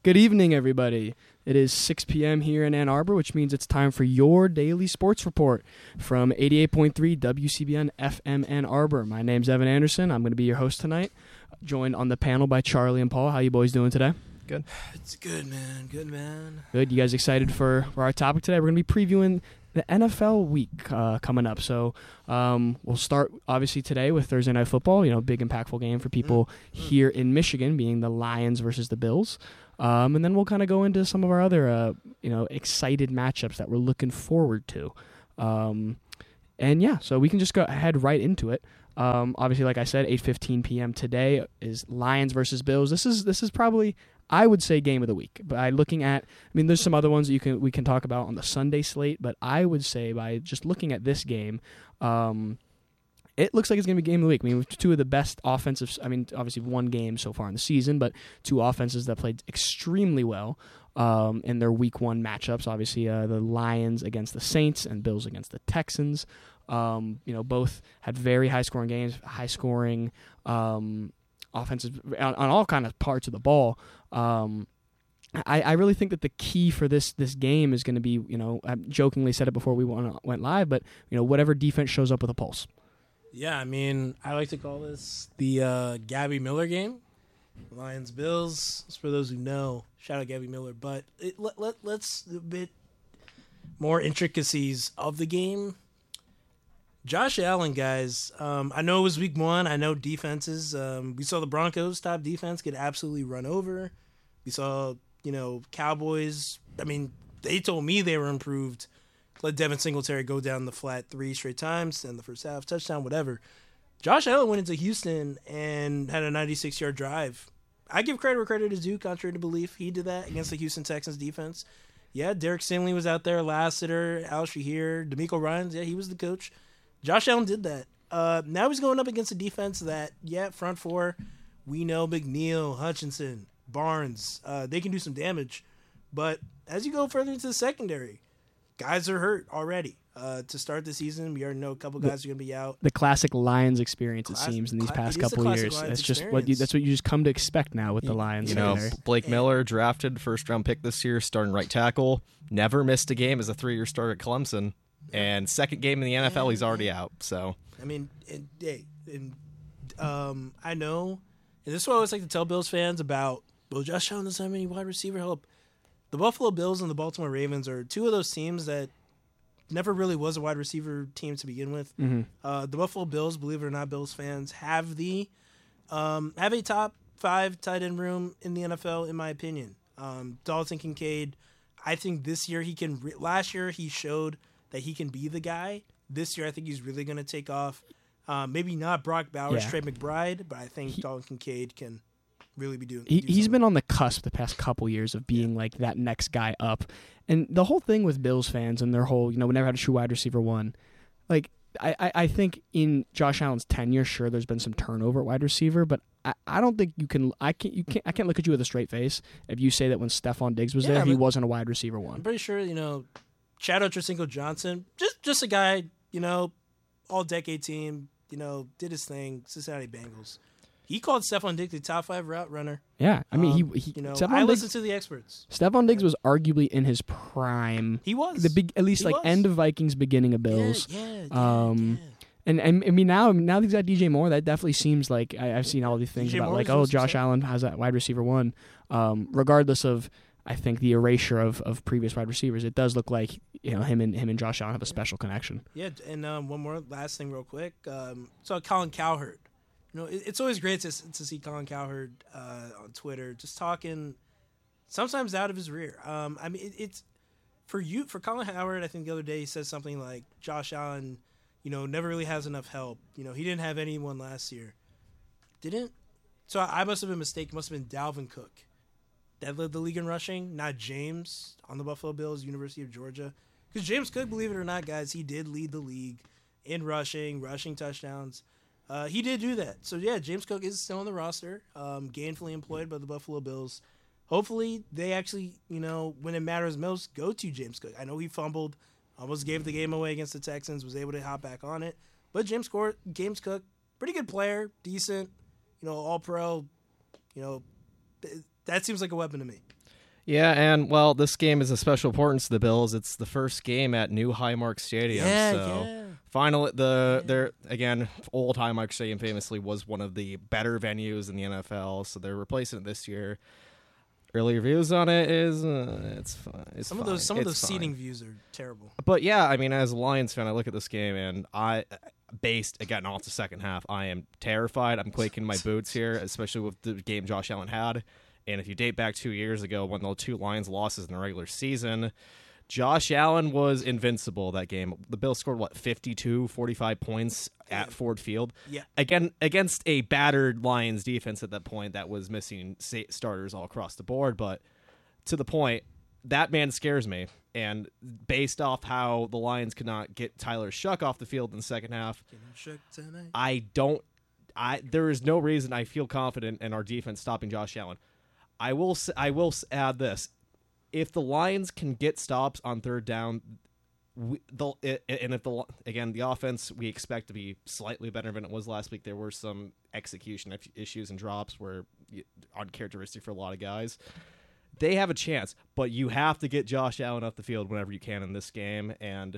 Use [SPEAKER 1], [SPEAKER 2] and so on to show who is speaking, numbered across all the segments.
[SPEAKER 1] Good evening, everybody. It is 6 p.m. here in Ann Arbor, which means it's time for your daily sports report from 88.3 WCBN FM Ann Arbor. My name's Evan Anderson. I'm going to be your host tonight, joined on the panel by Charlie and Paul. How you boys doing today?
[SPEAKER 2] Good.
[SPEAKER 3] It's good, man. Good, man.
[SPEAKER 1] Good. You guys excited for our topic today? We're going to be previewing the NFL week coming up. So we'll start, obviously, today with Thursday Night Football, big impactful game for people here in Michigan, being the Lions versus the Bills. And then we'll kind of go into some of our other, excited matchups that we're looking forward to. So we can just go ahead right into it. Obviously, like I said, 8:15 p.m. today is Lions versus Bills. This is probably, I would say, game of the week. By looking at, there's some other ones that we can talk about on the Sunday slate, but I would say by just looking at this game, it looks like it's going to be game of the week. Two of the best offensive, obviously one game so far in the season, but two offenses that played extremely well in their week one matchups. Obviously, the Lions against the Saints and Bills against the Texans. Both had very high-scoring games, high-scoring offenses on all kind of parts of the ball. I really think that the key for this game is going to be, I jokingly said it before we went live, but whatever defense shows up with a pulse.
[SPEAKER 3] Yeah, I like to call this the Gabby Miller game. Lions Bills. For those who know, shout out Gabby Miller. But let's a bit more intricacies of the game. Josh Allen, guys. I know it was week one. I know defenses. We saw the Broncos' top defense get absolutely run over. We saw, Cowboys. They told me they were improved. Let Devin Singletary go down the flat 3 straight times in the first half, touchdown, whatever. Josh Allen went into Houston and had a 96-yard drive. I give credit where credit is due, contrary to belief. He did that against the Houston Texans defense. Yeah, Derek Stingley was out there, Lassiter, Al Shahir, D'Amico Ryans. Yeah, he was the coach. Josh Allen did that. Now he's going up against a defense that, front four, we know McNeil, Hutchinson, Barnes. They can do some damage. But as you go further into the secondary, guys are hurt already. To start the season, we already know a couple guys are going to be out.
[SPEAKER 1] The classic Lions experience, it seems, in these past couple of years. That's just that's what you just come to expect now with the Lions.
[SPEAKER 2] Blake Miller, drafted first-round pick this year, starting right tackle, never missed a game as a 3-year starter at Clemson, and second game in the NFL, he's already out. So
[SPEAKER 3] I know, and this is what I always like to tell Bills fans about. Well, Josh Allen doesn't have any wide receiver help. The Buffalo Bills and the Baltimore Ravens are two of those teams that never really was a wide receiver team to begin with.
[SPEAKER 1] Mm-hmm.
[SPEAKER 3] The Buffalo Bills, believe it or not, Bills fans, have a top 5 tight end room in the NFL, in my opinion. Dalton Kincaid, I think this year he can. Last year he showed that he can be the guy. This year I think he's really going to take off. Maybe not Brock Bowers, Trey McBride, but I think Dalton Kincaid can really be doing.
[SPEAKER 1] He's been on the cusp the past couple years of being like that next guy up. And the whole thing with Bills fans and their whole, we never had a true wide receiver one. Like, I think in Josh Allen's tenure, sure, there's been some turnover at wide receiver, but I don't think you can. I can't look at you with a straight face if you say that when Stephon Diggs was there, he wasn't a wide receiver one.
[SPEAKER 3] I'm pretty sure, Chad Ochocinco Johnson, just a guy, all decade team, did his thing, Cincinnati Bengals. He called Stephon Diggs the top 5 route runner.
[SPEAKER 1] Yeah,
[SPEAKER 3] I listen to the experts.
[SPEAKER 1] Stephon Diggs was arguably in his prime.
[SPEAKER 3] He was
[SPEAKER 1] End of Vikings, beginning of Bills.
[SPEAKER 3] Yeah.
[SPEAKER 1] And now that he's got DJ Moore, that definitely seems like I've seen all these things
[SPEAKER 3] DJ
[SPEAKER 1] about
[SPEAKER 3] Moore
[SPEAKER 1] Josh Allen has that wide receiver one. Regardless of, I think, the erasure of previous wide receivers, it does look like him and Josh Allen have a special connection.
[SPEAKER 3] Yeah, and one more last thing real quick. So Colin Cowherd. It's always great to see Colin Cowherd on Twitter just talking sometimes out of his rear. It's for Colin Cowherd. I think the other day he said something like Josh Allen, never really has enough help. He didn't have anyone last year. Didn't? So I must have been mistaken. It must have been Dalvin Cook that led the league in rushing, not James on the Buffalo Bills, University of Georgia. Because James Cook, believe it or not, guys, he did lead the league in rushing touchdowns. He did do that. So, yeah, James Cook is still on the roster, gainfully employed by the Buffalo Bills. Hopefully they actually, when it matters most, go to James Cook. I know he fumbled, almost gave the game away against the Texans, was able to hop back on it. But James Cook, pretty good player, decent, all-pro, that seems like a weapon to me.
[SPEAKER 2] Yeah, and well, this game is of special importance to the Bills. It's the first game at New Highmark Stadium. Finally, again, old Highmark Stadium famously was one of the better venues in the NFL, so they're replacing it this year. Early reviews on it is it's fine.
[SPEAKER 3] Some of those seating views are terrible.
[SPEAKER 2] But yeah, I mean, as a Lions fan, I look at this game and based again off the second half, I am terrified. I'm quaking in my boots here, especially with the game Josh Allen had. And if you date back 2 years ago when the two Lions losses in the regular season, Josh Allen was invincible that game. The Bills scored, 45 points at Ford Field?
[SPEAKER 3] Yeah.
[SPEAKER 2] Again, against a battered Lions defense at that point that was missing starters all across the board. But to the point, that man scares me. And based off how the Lions could not get Tyler Shuck off the field in the second half, there is no reason I feel confident in our defense stopping Josh Allen. I will add this: if the Lions can get stops on third down, the offense we expect to be slightly better than it was last week. There were some execution issues and drops were uncharacteristic for a lot of guys. They have a chance, but you have to get Josh Allen off the field whenever you can in this game. And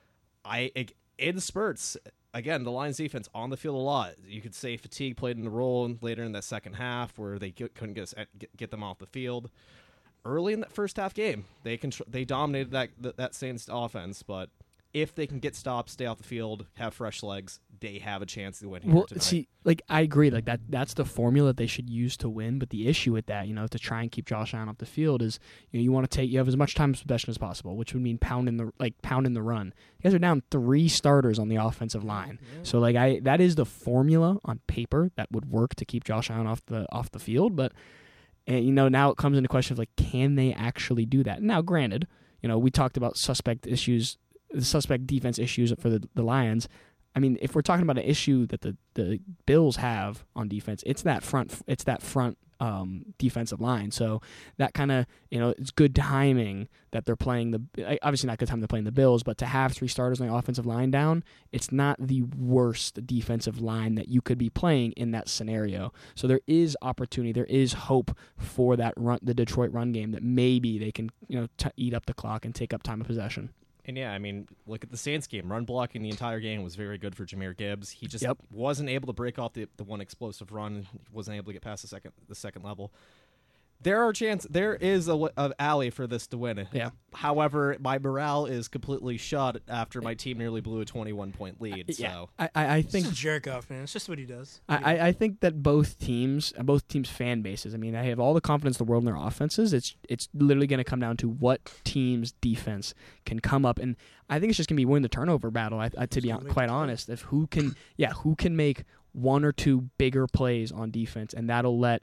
[SPEAKER 2] in spurts, again, the Lions defense on the field a lot. You could say fatigue played in the role later in that second half where they couldn't get them off the field. Early in that first half game, they dominated that Saints offense, but if they can get stops, stay off the field, have fresh legs, they have a chance to win here tonight.
[SPEAKER 1] See, I agree. That's the formula that they should use to win. But the issue with that, to try and keep Josh Allen off the field is, you want to you have as much time as possession as possible, which would mean pounding the run. You guys are down 3 starters on the offensive line, so that is the formula on paper that would work to keep Josh Allen off the field. But now it comes into question of can they actually do that? Now, granted, we talked about suspect defense issues for the Lions. I mean, if we're talking about an issue that the Bills have on defense, it's that front defensive line. So that kind of, it's good timing that they're playing obviously not good time they're playing the Bills, but to have 3 starters on the offensive line down, it's not the worst defensive line that you could be playing in that scenario. So there is opportunity, there is hope for that the Detroit run game that maybe they can, eat up the clock and take up time of possession.
[SPEAKER 2] And yeah, I mean, look at the Saints game. Run blocking the entire game was very good for Jahmyr Gibbs. He just wasn't able to break off the one explosive run. Wasn't able to get past the second level. There is a alley for this to win.
[SPEAKER 1] Yeah.
[SPEAKER 2] However, my morale is completely shot after my team nearly blew a 21-point lead. So
[SPEAKER 1] I think
[SPEAKER 3] it's a jerk off, man. It's just what he does.
[SPEAKER 1] I think that both teams' fan bases. I mean, I have all the confidence in the world in their offenses. It's literally going to come down to what team's defense can come up, and I think it's just going to be winning the turnover battle. To be quite honest, if who can make 1 or 2 bigger plays on defense, and that'll let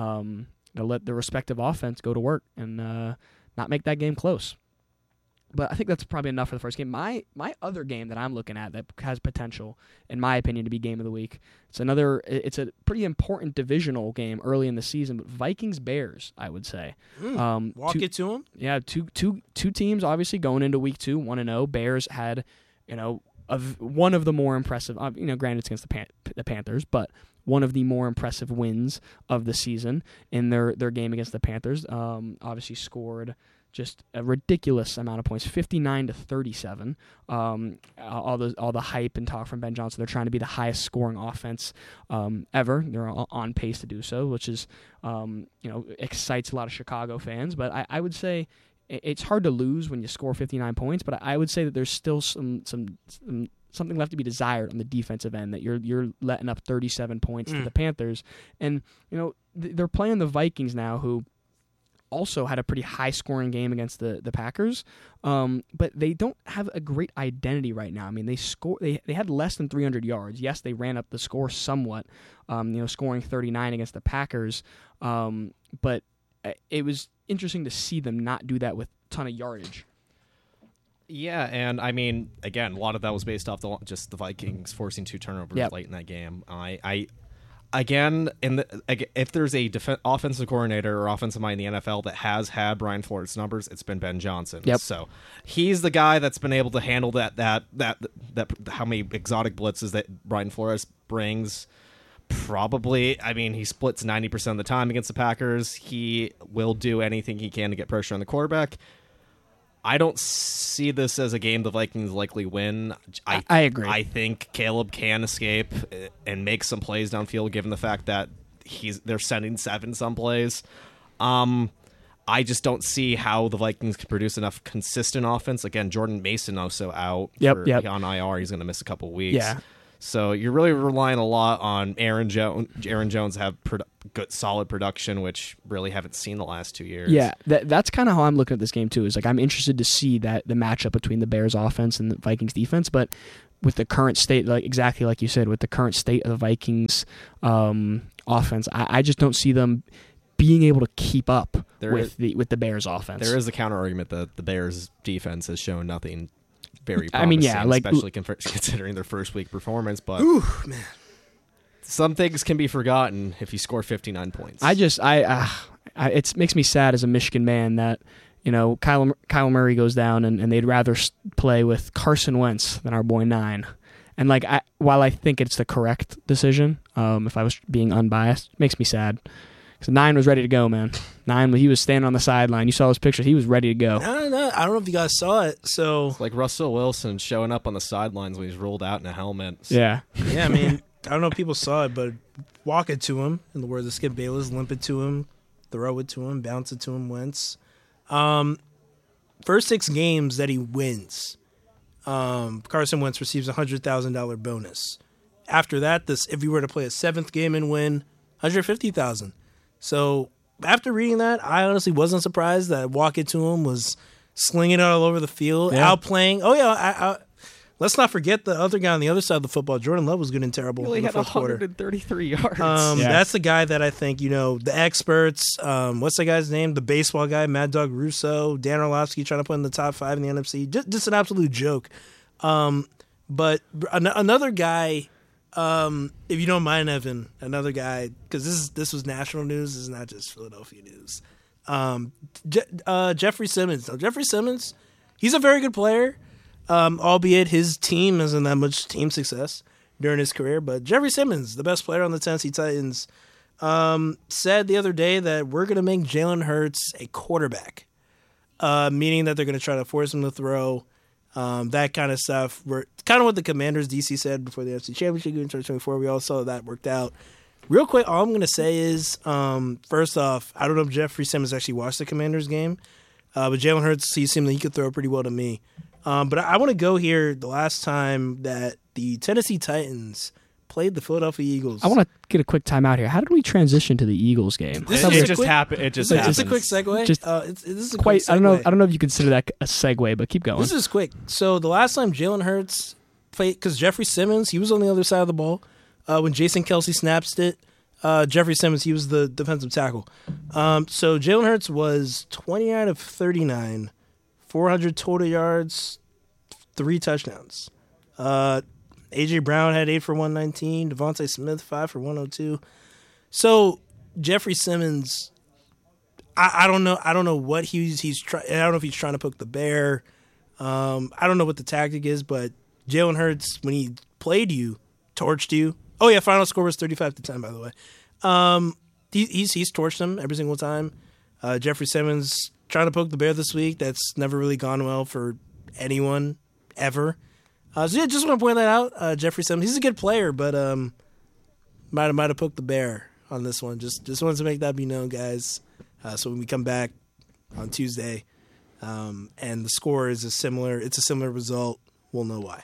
[SPEAKER 1] the respective offense go to work and not make that game close. But I think that's probably enough for the first game. My other game that I'm looking at that has potential, in my opinion, to be game of the week. It's a pretty important divisional game early in the season, but Vikings-Bears, I would say.
[SPEAKER 3] It to them?
[SPEAKER 1] Yeah, two teams obviously going into week 2, 1-0. Bears had, one of the more impressive, granted it's against the Panthers, but one of the more impressive wins of the season in their game against the Panthers. Obviously scored just a ridiculous amount of points, 59-37. All the hype and talk from Ben Johnson, they're trying to be the highest scoring offense ever. They're on pace to do so, which is excites a lot of Chicago fans. But I would say it's hard to lose when you score 59 points. But I would say that there's still something left to be desired on the defensive end, that you're letting up 37 points to the Panthers. And, they're playing the Vikings now, who also had a pretty high-scoring game against the Packers, but they don't have a great identity right now. I mean, they had less than 300 yards. Yes, they ran up the score somewhat, scoring 39 against the Packers, but it was interesting to see them not do that with a ton of yardage.
[SPEAKER 2] Yeah, and I mean, again, a lot of that was based off just the Vikings forcing 2 turnovers late in that game. If there's a offensive coordinator or offensive mind in the NFL that has had Brian Flores' numbers, it's been Ben Johnson.
[SPEAKER 1] Yep.
[SPEAKER 2] So he's the guy that's been able to handle that how many exotic blitzes that Brian Flores brings. Probably. I mean, he splits 90% of the time against the Packers. He will do anything he can to get pressure on the quarterback. I don't see this as a game the Vikings likely win.
[SPEAKER 1] I agree.
[SPEAKER 2] I think Caleb can escape and make some plays downfield, given the fact that they're sending 7 some plays. I just don't see how the Vikings can produce enough consistent offense. Again, Jordan Mason also out on IR. He's going to miss a couple weeks.
[SPEAKER 1] Yeah.
[SPEAKER 2] So you're really relying a lot on Aaron Jones. Aaron Jones have good, solid production, which really haven't seen the last 2 years.
[SPEAKER 1] Yeah, that's kind of how I'm looking at this game too. Is like I'm interested to see the matchup between the Bears offense and the Vikings defense, but with the current state, like exactly like you said, with the current state of the Vikings offense, I just don't see them being able to keep up with the Bears offense.
[SPEAKER 2] There is a counter argument that the Bears defense has shown nothing very promising, especially considering their first week performance. But
[SPEAKER 3] man,
[SPEAKER 2] some things can be forgotten if you score 59 points.
[SPEAKER 1] It makes me sad as a Michigan man that Kyle Murray goes down and they'd rather play with Carson Wentz than our boy Nine. And while I think it's the correct decision, if I was being unbiased, it makes me sad. So 9 was ready to go, man. 9, he was standing on the sideline. You saw his picture. He was ready to go.
[SPEAKER 3] No, I don't know if you guys saw it. So
[SPEAKER 2] it's like Russell Wilson showing up on the sidelines when he's rolled out in a helmet.
[SPEAKER 1] Yeah.
[SPEAKER 3] Yeah, I mean, I don't know if people saw it, but walk it to him, in the words of Skip Bayless, limp it to him, throw it to him, bounce it to him, Wentz. First 6 games that he wins, Carson Wentz receives a $100,000 bonus. After that, if he were to play a 7th game and win, $150,000. So after reading that, I honestly wasn't surprised that Walk It To Him was slinging it all over the field, outplaying. Oh, yeah, let's not forget the other guy on the other side of the football. Jordan Love was good and terrible in the fourth quarter.
[SPEAKER 2] He had 133 yards.
[SPEAKER 3] That's the guy that I think, the experts, what's the guy's name? The baseball guy, Mad Dog Russo, Dan Orlovsky trying to put in the top 5 in the NFC. Just an absolute joke. But another guy... if you don't mind, Evan, another guy, because this was national news, this is not just Philadelphia news. Jeffrey Simmons. Now, Jeffrey Simmons, he's a very good player, albeit his team isn't that much team success during his career. But Jeffrey Simmons, the best player on the Tennessee Titans, said the other day that we're going to make Jalen Hurts a quarterback, meaning that they're going to try to force him to throw. That kind of stuff. Kind of what the Commanders DC said before the NFC Championship game in 2024. We all saw that worked out. Real quick, all I'm going to say is, first off, I don't know if Jeffrey Simmons actually watched the Commanders game, but Jalen Hurts, he seemed like he could throw pretty well to me. But I want to go here the last time that the Tennessee Titans played the Philadelphia Eagles.
[SPEAKER 1] I want to get a quick timeout here. How did we transition to the Eagles game?
[SPEAKER 2] It just happened. It's
[SPEAKER 3] a quick segue.
[SPEAKER 1] This
[SPEAKER 3] is a
[SPEAKER 1] quick
[SPEAKER 3] segue.
[SPEAKER 1] I don't know if you consider that a segue, but keep going.
[SPEAKER 3] This is quick. So the last time Jalen Hurts played, because Jeffrey Simmons, he was on the other side of the ball when Jason Kelsey snaps it. Jeffrey Simmons, he was the defensive tackle. So Jalen Hurts was 29 of 39, 400 total yards, 3 touchdowns. A.J. Brown had 8 for 119. Devontae Smith, 5 for 102. So Jeffrey Simmons, I don't know. I don't know what he's trying. I don't know if he's trying to poke the bear. I don't know what the tactic is, but Jalen Hurts, when he played you, torched you. Oh yeah, final score was 35-10. By the way, he's torched him every single time. Jeffrey Simmons trying to poke the bear this week. That's never really gone well for anyone ever. So yeah, just want to point that out. Jeffrey Simmons, he's a good player, but might have poked the bear on this one. Just wanted to make that be known, guys. So when we come back on Tuesday, and the score is it's a similar result, we'll know why.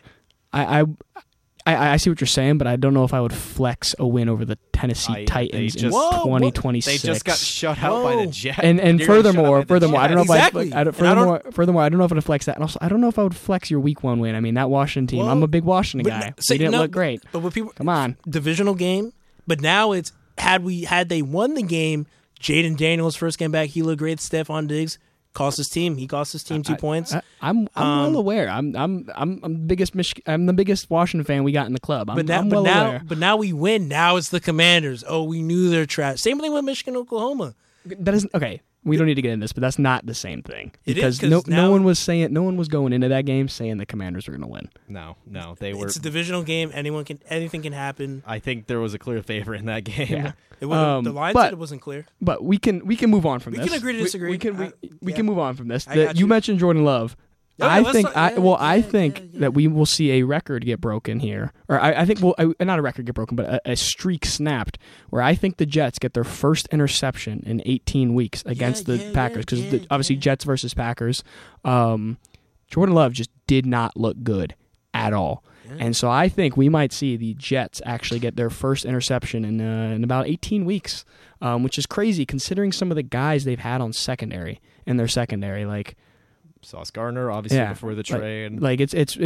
[SPEAKER 1] I see what you're saying, but I don't know if I would flex a win over the Tennessee Titans in 2026.
[SPEAKER 2] They just got shut out by the Jets.
[SPEAKER 1] And furthermore, I don't know if
[SPEAKER 3] exactly.
[SPEAKER 1] furthermore, I don't know if I'd flex that. And also, I don't know if I would flex your week 1 win. I mean, that Washington team. I'm a big Washington guy. They didn't look great.
[SPEAKER 3] But when people
[SPEAKER 1] come on,
[SPEAKER 3] divisional game. But now it's had they won the game, Jaden Daniels first came back. He looked great. Stephon Diggs cost his team. He cost his team 2 points.
[SPEAKER 1] I'm well aware. I'm the biggest Washington fan we got in the club.
[SPEAKER 3] But now we win. Now it's the Commanders. Oh, we knew they're trash. Same thing with Michigan, Oklahoma.
[SPEAKER 1] that isn't okay. We don't need to get into this, but that's not the same thing
[SPEAKER 3] It is,
[SPEAKER 1] because
[SPEAKER 3] 'cause
[SPEAKER 1] no
[SPEAKER 3] now-
[SPEAKER 1] one was going into that game saying the Commanders were going to win.
[SPEAKER 2] No, they were.
[SPEAKER 3] It's a divisional game. Anything can happen.
[SPEAKER 2] I think there was a clear favorite in that game.
[SPEAKER 1] Yeah.
[SPEAKER 3] The line
[SPEAKER 1] but-
[SPEAKER 3] said it wasn't clear.
[SPEAKER 1] But we can move on from
[SPEAKER 3] We
[SPEAKER 1] this.
[SPEAKER 3] can agree to disagree.
[SPEAKER 1] We can
[SPEAKER 3] Yeah.
[SPEAKER 1] move on from this.
[SPEAKER 3] I got
[SPEAKER 1] You
[SPEAKER 3] you.
[SPEAKER 1] mentioned Jordan Love.
[SPEAKER 3] Yeah,
[SPEAKER 1] I
[SPEAKER 3] let's
[SPEAKER 1] think
[SPEAKER 3] talk-
[SPEAKER 1] I think
[SPEAKER 3] yeah.
[SPEAKER 1] that we will see a record get broken here, or I think not a record get broken, but a streak snapped where I think the Jets get their first interception in 18 weeks against the Packers because obviously Jets versus Packers. Jordan Love just did not look good at all.
[SPEAKER 3] Yeah.
[SPEAKER 1] And so I think we might see the Jets actually get their first interception in about 18 weeks, which is crazy considering some of the guys they've had on secondary in their secondary. Like,
[SPEAKER 2] Sauce Gardner, obviously
[SPEAKER 1] Yeah,
[SPEAKER 2] before the trade.
[SPEAKER 1] like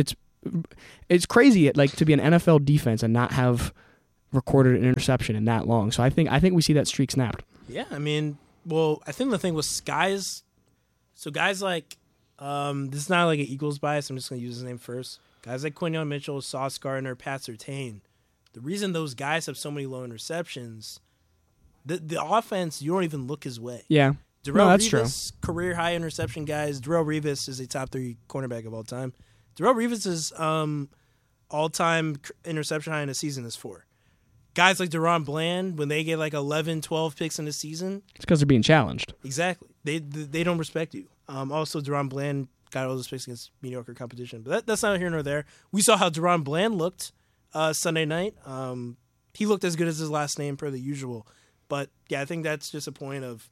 [SPEAKER 1] it's crazy like to be an NFL defense and not have recorded an interception in that long. So I think we see that streak snapped.
[SPEAKER 3] Yeah, I mean, well, I think the thing was guys. So guys like, this is not like an Eagles bias. I'm just going to use his name first. Guys like Quinyon Mitchell, Sauce Gardner, Pat Surtain. The reason those guys have so many low interceptions, the offense, you don't even look his way.
[SPEAKER 1] Yeah.
[SPEAKER 3] Darrell
[SPEAKER 1] that's
[SPEAKER 3] Revis, career high interception guys. Darrell Revis is a top 3 cornerback of all time. Darrell Revis' all-time interception high in a season is 4. Guys like Deron Bland, when they get like 11, 12 picks in a season,
[SPEAKER 1] It's because they're being challenged.
[SPEAKER 3] exactly, they don't respect you. Also, Deron Bland got all those picks against mediocre competition, but that's not here nor there. We saw how Deron Bland looked Sunday night. He looked as good as his last name per the usual. But yeah, I think that's just a point of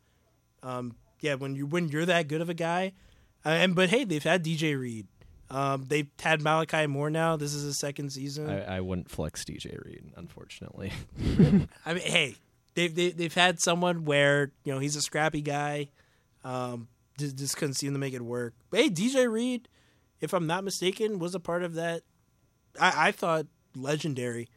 [SPEAKER 3] when you're that good of a guy, but hey, they've had DJ Reed, they've had Malachi Moore now. This is his second season.
[SPEAKER 2] I wouldn't flex DJ Reed, unfortunately.
[SPEAKER 3] I mean, hey, they've had someone where he's a scrappy guy, just couldn't seem to make it work. But hey, DJ Reed, if I'm not mistaken, was a part of that. I thought legendary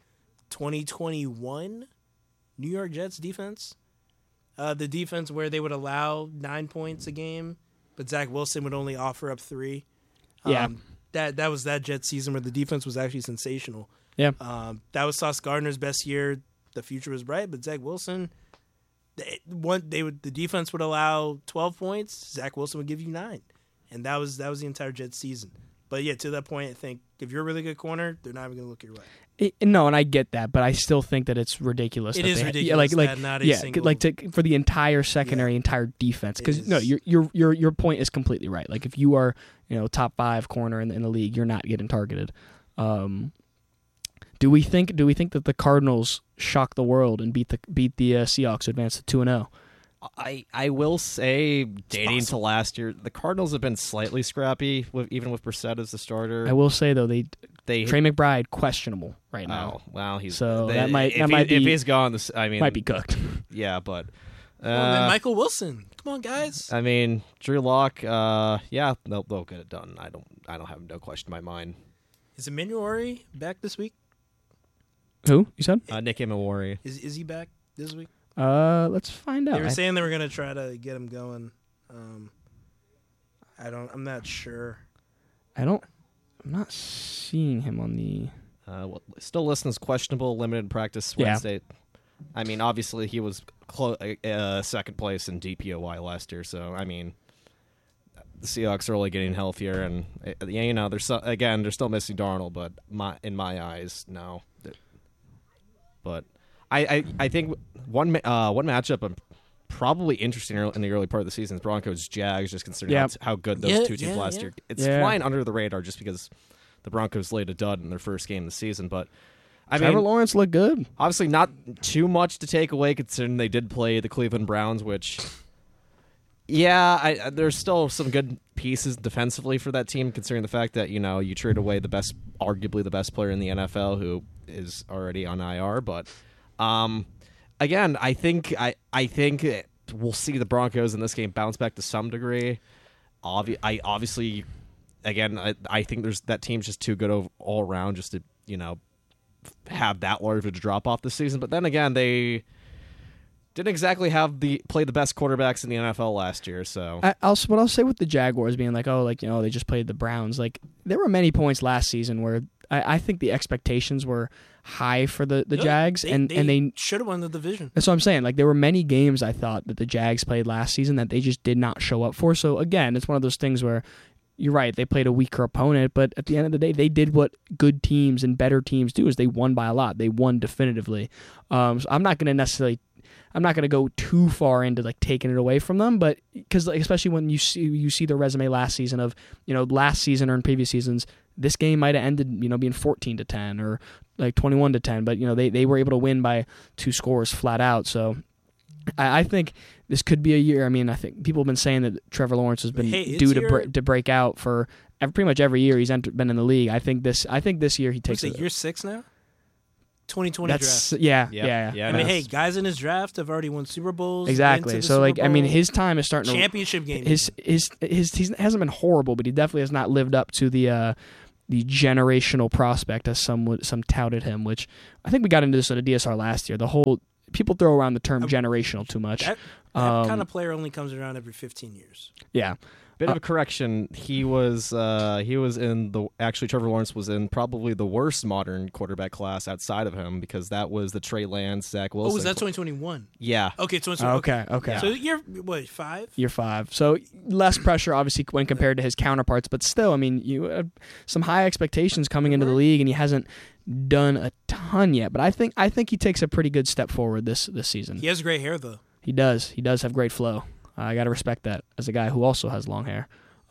[SPEAKER 3] 2021 New York Jets defense. The defense where they would allow 9 points a game, but Zach Wilson would only offer up 3.
[SPEAKER 1] Yeah.
[SPEAKER 3] That was that Jets season where the defense was actually sensational.
[SPEAKER 1] Yeah.
[SPEAKER 3] That was Sauce Gardner's best year. The future was bright, but Zach Wilson, the defense would allow 12 points. Zach Wilson would give you 9, and that was the entire Jets season. But yeah, to that point, I think if you're a really good corner, they're not even going to look your way.
[SPEAKER 1] No, and I get that, but I still think that it's ridiculous.
[SPEAKER 3] It
[SPEAKER 1] that
[SPEAKER 3] is
[SPEAKER 1] they,
[SPEAKER 3] ridiculous
[SPEAKER 1] Yeah, like
[SPEAKER 3] that not a single-
[SPEAKER 1] for the entire secondary, entire defense.
[SPEAKER 3] It
[SPEAKER 1] Because
[SPEAKER 3] is.
[SPEAKER 1] no, your point is completely right. Like if you are top 5 corner in the league, you're not getting targeted. Do we think that the Cardinals shock the world and beat the Seahawks to advance to 2-0?
[SPEAKER 2] I will say, dating to last year, the Cardinals have been slightly scrappy, even with Brissett as the starter.
[SPEAKER 1] I will say though
[SPEAKER 2] they
[SPEAKER 1] Trey McBride questionable right now.
[SPEAKER 2] Oh, well, he's
[SPEAKER 1] So
[SPEAKER 2] they-
[SPEAKER 1] that might
[SPEAKER 2] if
[SPEAKER 1] be
[SPEAKER 2] he's gone. I mean,
[SPEAKER 1] might be cooked.
[SPEAKER 2] Yeah, but
[SPEAKER 3] And then Michael Wilson, come on, guys.
[SPEAKER 2] I mean, Drew Lock. Yeah, they'll get it done. I don't have no question in my mind.
[SPEAKER 3] Is Emmanuel back this week?
[SPEAKER 1] Who you said?
[SPEAKER 2] Nick Imawari.
[SPEAKER 3] Is he back this week?
[SPEAKER 1] Let's find out.
[SPEAKER 3] They were saying they were going to try to get him going. I'm not sure.
[SPEAKER 1] I'm not seeing him on the.
[SPEAKER 2] Still listed as questionable, limited practice
[SPEAKER 1] Yeah.
[SPEAKER 2] Wednesday. I mean, obviously he was second place in DPOY last year, so I mean, the Seahawks are only getting healthier, and they're still missing Darnold, but in my eyes, no. But I think one matchup I'm probably interesting in the early part of the season is Broncos Jags, just considering how good those two teams last year. It's flying under the radar just because the Broncos laid a dud in their first game of the season, but I
[SPEAKER 1] Trevor
[SPEAKER 2] mean,
[SPEAKER 1] Lawrence looked good.
[SPEAKER 2] obviously not too much to take away considering they did play the Cleveland Browns, which, there's still some good pieces defensively for that team, considering the fact that, you trade away arguably the best player in the NFL who is already on IR. But, again, I think we'll see the Broncos in this game bounce back to some degree. Obviously, again, I think that team's just too good all around just to, have that large of a drop off this season. But then again, they didn't exactly play the best quarterbacks in the NFL last year. So
[SPEAKER 1] What I'll say with the Jaguars being like, they just played the Browns. Like there were many points last season where I think the expectations were high for the
[SPEAKER 3] Good.
[SPEAKER 1] Jags, and they
[SPEAKER 3] should have won the division.
[SPEAKER 1] That's what I'm saying. Like, there were many games I thought that the Jags played last season that they just did not show up for. So again, it's one of those things where you're right, they played a weaker opponent, but at the end of the day, they did what good teams and better teams do, is they won by a lot. They won definitively. So I'm not going to go too far into like taking it away from them, but because like, especially when you see the resume last season of, last season or in previous seasons, this game might have ended, being 14-10 or like 21-10, but they were able to win by 2 scores flat out. So I think this could be a year. I mean, I think people have been saying that Trevor Lawrence has been due to break out for pretty much every year he's been in the league. I think this year he takes
[SPEAKER 3] it. Year 6 now. 2020
[SPEAKER 1] draft.
[SPEAKER 3] Yeah.
[SPEAKER 1] I
[SPEAKER 3] mean, hey, guys in his draft have already won Super Bowls.
[SPEAKER 1] Exactly. So like, I mean, his time is starting
[SPEAKER 3] championship game.
[SPEAKER 1] He hasn't been horrible, but he definitely has not lived up to the generational prospect as some touted him. Which I think we got into this on a DSR last year. The whole people throw around the term generational too much.
[SPEAKER 3] That kind of player only comes around every 15 years.
[SPEAKER 1] Yeah.
[SPEAKER 2] Bit of a correction. He was in Trevor Lawrence was in probably the worst modern quarterback class outside of him, because that was the Trey Lance, Zach Wilson.
[SPEAKER 3] Oh, was that 2021?
[SPEAKER 2] Yeah.
[SPEAKER 3] Okay, 2021.
[SPEAKER 1] Okay.
[SPEAKER 3] So year 5?
[SPEAKER 1] Year 5. So less pressure, obviously, when compared to his counterparts, but still, I mean, you had some high expectations coming into the league, and he hasn't done a ton yet. But I think he takes a pretty good step forward this season.
[SPEAKER 3] He has great hair, though.
[SPEAKER 1] He does. He does have great flow. I got to respect that as a guy who also has long hair.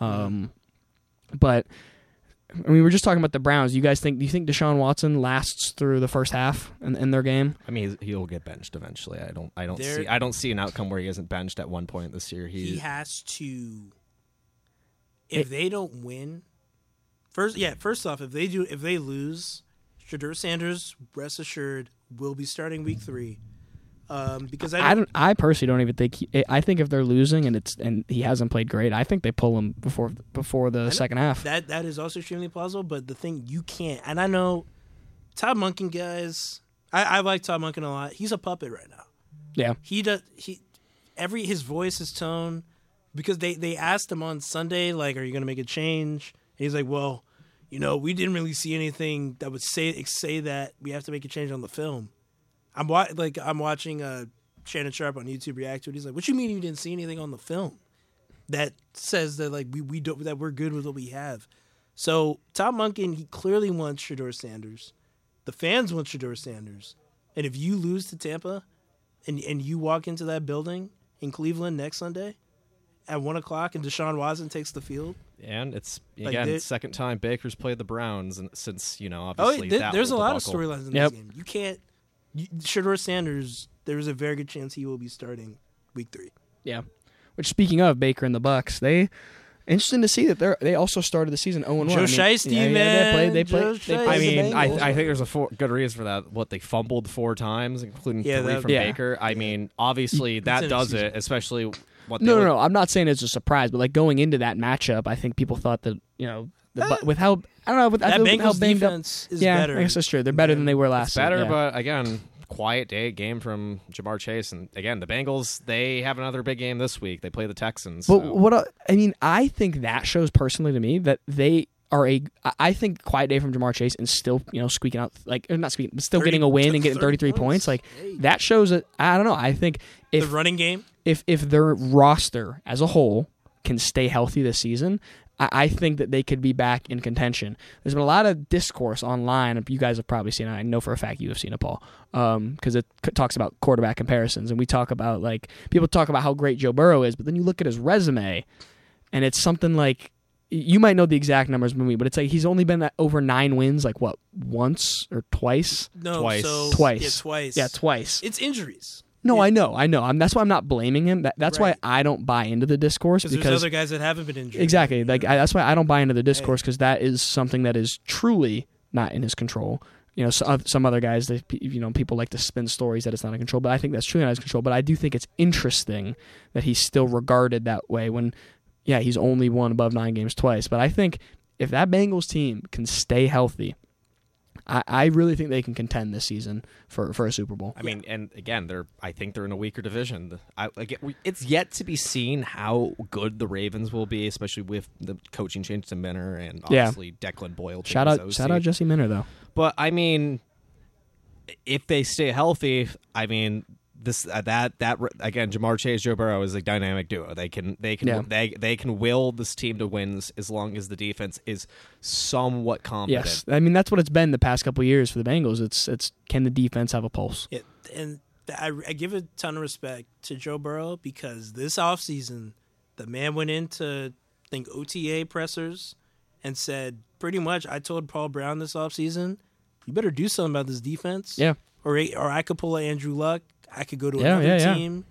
[SPEAKER 1] But I mean, we're just talking about the Browns. Do you think Deshaun Watson lasts through the first half in their game?
[SPEAKER 2] I mean, he'll get benched eventually. I don't see an outcome where he isn't benched at one point this year.
[SPEAKER 3] He has to. If they don't win, first off, if they lose, Shedeur Sanders, rest assured, will be starting week 3. Because
[SPEAKER 1] I personally don't even think I think if they're losing and he hasn't played great, I think they pull him before the second half.
[SPEAKER 3] That is also extremely plausible. But the thing you can't, and I know Todd Monken guys, I like Todd Monken a lot. He's a puppet right now.
[SPEAKER 1] Yeah,
[SPEAKER 3] his voice, his tone, because they asked him on Sunday, like, are you going to make a change? And he's like, well, we didn't really see anything that would say that we have to make a change on the film. I'm watching Shannon Sharp on YouTube react to it. He's like, "What you mean you didn't see anything on the film that says that like we don't, that we're good with what we have?" So Tom Monken, he clearly wants Shedeur Sanders. The fans want Shedeur Sanders, and if you lose to Tampa, and you walk into that building in Cleveland next Sunday at 1:00 and Deshaun Watson takes the field.
[SPEAKER 2] And it's second time Baker's played the Browns, and since obviously
[SPEAKER 3] there's a lot of storylines in
[SPEAKER 1] Yep.
[SPEAKER 3] this game. You can't. Shedeur Sanders, there's a very good chance he will be starting week 3.
[SPEAKER 1] Yeah. Which, speaking of Baker and the Bucs, interesting to see that they also started the season 0-1.
[SPEAKER 3] Joe Shiesty, man.
[SPEAKER 1] They played.
[SPEAKER 2] I mean, I think there's a good reason for that. What, they fumbled 4 times, including 3 from Baker. I mean, obviously that does it, especially what.
[SPEAKER 1] No. I'm not saying it's a surprise, but like going into that matchup, I think people thought that with how I don't know with
[SPEAKER 3] that Bengals
[SPEAKER 1] how banged
[SPEAKER 3] defense
[SPEAKER 1] up,
[SPEAKER 3] is
[SPEAKER 1] better.
[SPEAKER 3] better.
[SPEAKER 1] I guess that's true. They're better than they were last.
[SPEAKER 2] It's better,
[SPEAKER 1] season,
[SPEAKER 2] but again, quiet game from Jamar Chase, and again, the Bengals, they have another big game this week. They play the Texans.
[SPEAKER 1] But I think that shows personally to me that they are I think quiet day from Jamar Chase and still squeaking out, like not squeaking, but still getting a win and getting 33 points. Like that shows that I don't know. I think if
[SPEAKER 3] the running game,
[SPEAKER 1] if their roster as a whole can stay healthy this season, I think that they could be back in contention. There's been a lot of discourse online. You guys have probably seen it. I know for a fact you have seen it, Paul, because it talks about quarterback comparisons. And we talk about, like, people talk about how great Joe Burrow is, but then you look at his resume, and it's something like, you might know the exact numbers from me, but it's like he's only been at over 9 wins, like, what, once or twice?
[SPEAKER 3] No,
[SPEAKER 2] twice.
[SPEAKER 1] Twice.
[SPEAKER 3] Yeah, twice.
[SPEAKER 1] Yeah, twice.
[SPEAKER 3] It's injuries.
[SPEAKER 1] No, I know. That's why I'm not blaming him. That's
[SPEAKER 3] Right.
[SPEAKER 1] why I don't buy into the discourse,
[SPEAKER 3] Because there's other guys that haven't been injured.
[SPEAKER 1] Exactly. That's why I don't buy into the discourse, because that is something that is truly not in his control. Some other guys, people like to spin stories that it's not in control, but I think that's truly not in his control. But I do think it's interesting that he's still regarded that way when, he's only won above 9 games twice. But I think if that Bengals team can stay healthy, I really think they can contend this season for a Super Bowl.
[SPEAKER 2] I mean, and again, I think they're in a weaker division. It's yet to be seen how good the Ravens will be, especially with the coaching change to Minner and obviously Declan Boyle.
[SPEAKER 1] Shout out Jesse Minner though.
[SPEAKER 2] But I mean, if they stay healthy, I mean, that again, Jamar Chase, Joe Burrow is a dynamic duo. They can will this team to wins as long as the defense is somewhat competent.
[SPEAKER 1] Yes, I mean that's what it's been the past couple of years for the Bengals. It's can the defense have a pulse?
[SPEAKER 3] Yeah, and I give a ton of respect to Joe Burrow because this offseason, the man went into OTA pressers and said pretty much, I told Paul Brown this offseason, you better do something about this defense.
[SPEAKER 1] Yeah,
[SPEAKER 3] or I could pull an Andrew Luck. I could go to another team.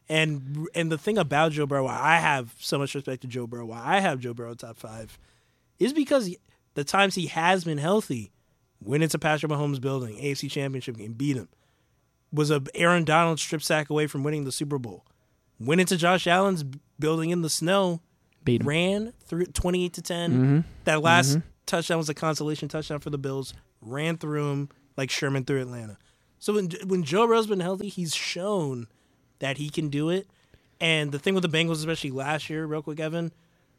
[SPEAKER 3] And the thing about Joe Burrow, why I have so much respect to Joe Burrow, why I have Joe Burrow top 5, is because the times he has been healthy, went into Patrick Mahomes' building, AFC Championship game, beat him, was a Aaron Donald strip sack away from winning the Super Bowl, went into Josh Allen's building in the snow,
[SPEAKER 1] beat him,
[SPEAKER 3] ran through 28-10. Mm-hmm. That last touchdown was a consolation touchdown for the Bills, ran through him like Sherman through Atlanta. So when Joe Burrow's been healthy, he's shown that he can do it. And the thing with the Bengals, especially last year, real quick, Evan,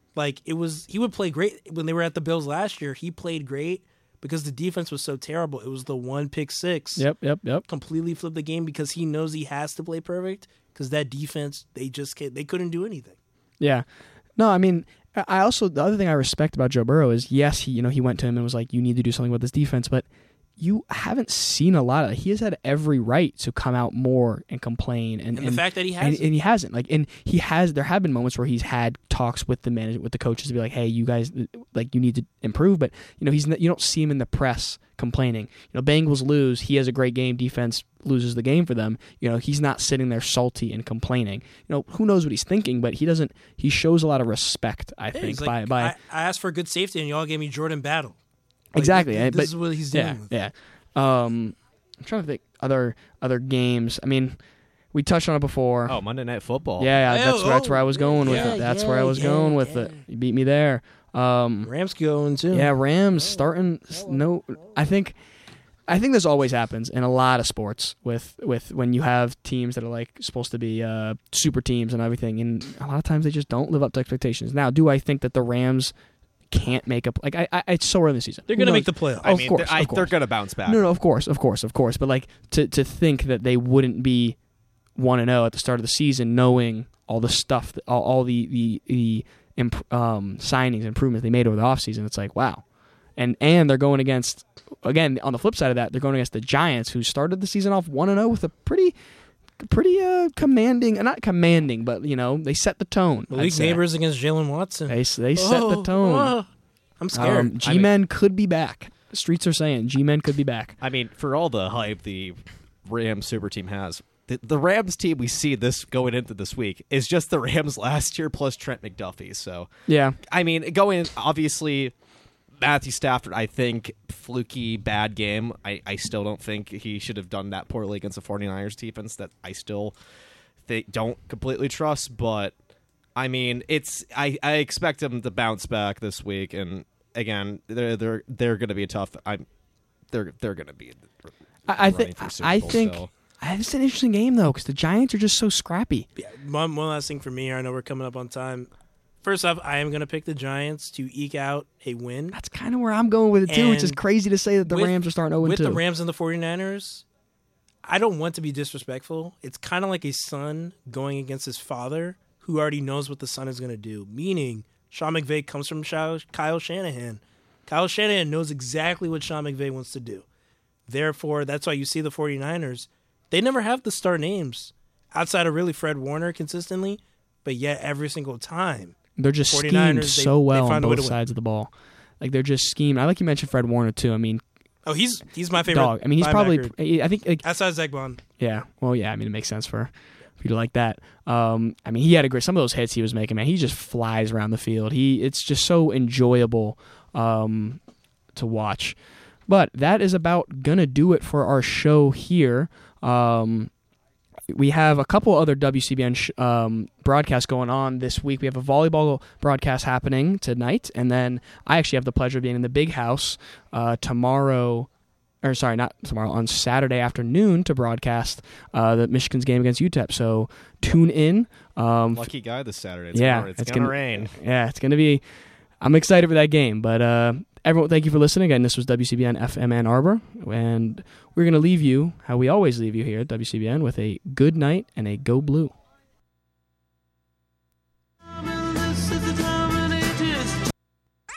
[SPEAKER 3] he would play great when they were at the Bills last year. He played great because the defense was so terrible. It was the one pick six.
[SPEAKER 1] Yep.
[SPEAKER 3] Completely flipped the game because he knows he has to play perfect because that defense, they couldn't do anything.
[SPEAKER 1] Yeah. No, I mean, the other thing I respect about Joe Burrow is, yes, he went to him and was like, you need to do something with this defense, but you haven't seen a lot of it. He has had every right to come out more and complain, and
[SPEAKER 3] the fact that he hasn't,
[SPEAKER 1] and he hasn't. There have been moments where he's had talks with the management, with the coaches, to be like, "Hey, you guys, you need to improve." But you don't see him in the press complaining. Bengals lose, he has a great game. Defense loses the game for them. He's not sitting there salty and complaining. Who knows what he's thinking, but he doesn't. He shows a lot of respect. I think by
[SPEAKER 3] I asked for good safety, and y'all gave me Jordan Battle.
[SPEAKER 1] Exactly.
[SPEAKER 3] This is what he's doing.
[SPEAKER 1] Yeah. I'm trying to think other games. I mean, we touched on it before.
[SPEAKER 2] Oh, Monday Night Football.
[SPEAKER 1] Yeah, that's where I was going with it. That's where I was going with it. You beat me there.
[SPEAKER 3] Rams going too.
[SPEAKER 1] Yeah, Rams starting. No, I think this always happens in a lot of sports with when you have teams that are supposed to be super teams and everything, and a lot of times they just don't live up to expectations. Now, do I think that the Rams can't make it's so early in the season.
[SPEAKER 3] They're going to make the playoffs.
[SPEAKER 1] Of course.
[SPEAKER 2] They're going to bounce back.
[SPEAKER 1] No, of course. But to think that they wouldn't be 1-0 at the start of the season, knowing all the stuff, all the signings, improvements they made over the offseason, it's like, wow. And they're going against, again, on the flip side of that, they're going against the Giants, who started the season off 1-0 with a pretty commanding, not commanding, but they set the tone.
[SPEAKER 3] Malik Neighbors against Jalen Watson.
[SPEAKER 1] They set the tone.
[SPEAKER 3] I'm scared.
[SPEAKER 1] G-Men could be back. The streets are saying G-Men could be back.
[SPEAKER 2] I mean, for all the hype the Rams super team has, the Rams team we see this going into this week is just the Rams last year plus Trent McDuffie. So
[SPEAKER 1] yeah,
[SPEAKER 2] I mean, obviously Matthew Stafford, I think, fluky, bad game. I still don't think he should have done that poorly against the 49ers defense that I still don't completely trust. But, I mean, I expect him to bounce back this week. And, again, they're going to be a tough – they're going to be
[SPEAKER 1] I think it's an interesting game, though, because the Giants are just so scrappy.
[SPEAKER 3] Yeah, one last thing for me. I know we're coming up on time. First off, I am going to pick the Giants to eke out a win.
[SPEAKER 1] That's kind of where I'm going with it, too, which is crazy to say that the Rams are starting 0-2.
[SPEAKER 3] With the Rams and the 49ers, I don't want to be disrespectful. It's kind of like a son going against his father who already knows what the son is going to do, meaning Sean McVay comes from Kyle Shanahan. Kyle Shanahan knows exactly what Sean McVay wants to do. Therefore, that's why you see the 49ers. They never have the star names outside of really Fred Warner consistently, but yet every single time,
[SPEAKER 1] they're just schemed so well on both sides of the ball. They're just schemed. I like you mentioned Fred Warner too. I mean,
[SPEAKER 3] he's my favorite
[SPEAKER 1] dog. I mean, he's probably. I think
[SPEAKER 3] outside Zegban.
[SPEAKER 1] Yeah. Well, yeah. I mean, it makes sense for you to like that. I mean, he had some of those hits he was making. Man, he just flies around the field. It's just so enjoyable to watch. But that is about gonna do it for our show here. We have a couple other WCBN broadcasts going on this week. We have a volleyball broadcast happening tonight, and then I actually have the pleasure of being in the Big House tomorrow or sorry, not tomorrow, on Saturday afternoon to broadcast the Michigan's game against UTEP. So tune in.
[SPEAKER 2] Lucky guy this Saturday. It's gonna rain.
[SPEAKER 1] Yeah, it's gonna be. I'm excited for that game. But everyone, thank you for listening. Again, this was WCBN FM Ann Arbor, and we're gonna leave you how we always leave you here at WCBN with a good night and a go blue.